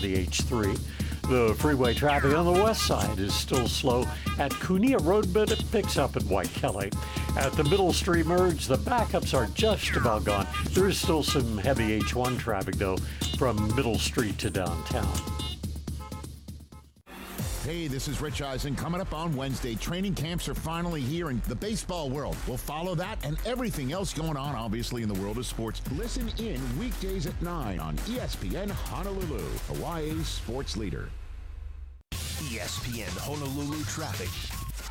the H3. The freeway traffic on the west side is still slow at Cunha Road, but it picks up at White Kelly. At the Middle Street merge, the backups are just about gone. There is still some heavy H1 traffic, though, from Middle Street to downtown. Hey, this is Rich Eisen. Coming up on Wednesday, training camps are finally here in the baseball world. We'll follow that and everything else going on, obviously, in the world of sports. Listen in weekdays at 9 on ESPN Honolulu, Hawaii's sports leader. ESPN Honolulu traffic.